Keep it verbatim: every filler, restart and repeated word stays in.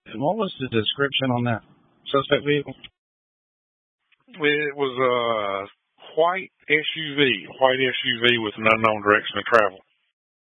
And what was the description on that suspect vehicle? It was a white S U V, white S U V with an unknown direction of travel.